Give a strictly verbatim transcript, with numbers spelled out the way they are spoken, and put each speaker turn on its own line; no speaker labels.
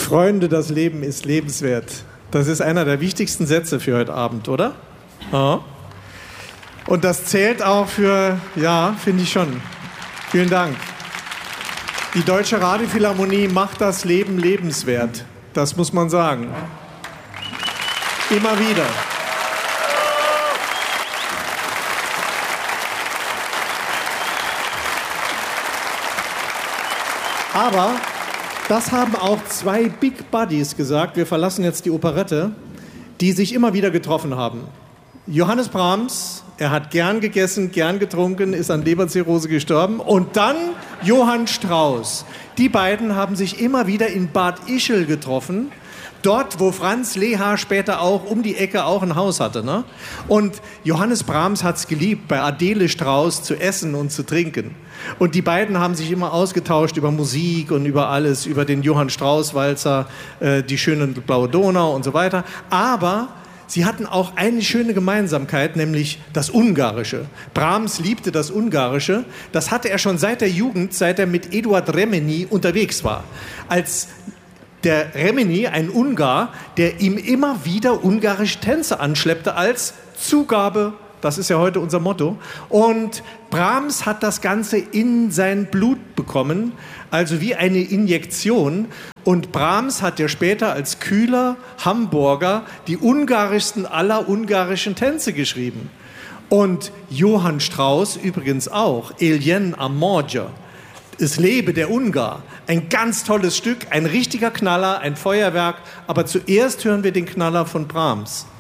Freunde, das Leben ist lebenswert. Das ist einer der wichtigsten Sätze für heute Abend, oder? Ja. Und das zählt auch für, ja, finde ich schon. Vielen Dank. Die Deutsche Radiophilharmonie macht das Leben lebenswert. Das muss man sagen. Immer wieder. Aber das haben auch zwei Big Buddies gesagt, wir verlassen jetzt die Operette, die sich immer wieder getroffen haben. Johannes Brahms, er hat gern gegessen, gern getrunken, ist an Leberzirrhose gestorben. Und dann Johann Strauss. Die beiden haben sich immer wieder in Bad Ischl getroffen. Dort, wo Franz Lehár später auch um die Ecke auch ein Haus hatte. Ne? Und Johannes Brahms hat es geliebt, bei Adele Strauss zu essen und zu trinken. Und die beiden haben sich immer ausgetauscht über Musik und über alles, über den Johann Strauss-Walzer, äh, die schöne blaue Donau und so weiter. Aber sie hatten auch eine schöne Gemeinsamkeit, nämlich das Ungarische. Brahms liebte das Ungarische. Das hatte er schon seit der Jugend, seit er mit Eduard Remeny unterwegs war. Als der Remeny, ein Ungar, der ihm immer wieder ungarische Tänze anschleppte als Zugabe. Das ist ja heute unser Motto. Und Brahms hat das Ganze in sein Blut bekommen, also wie eine Injektion. Und Brahms hat ja später als kühler Hamburger die ungarischsten aller ungarischen Tänze geschrieben. Und Johann Strauss übrigens auch, Éljen a Magyar. Es lebe der Ungar. Ein ganz tolles Stück, ein richtiger Knaller, ein Feuerwerk. Aber zuerst hören wir den Knaller von Brahms.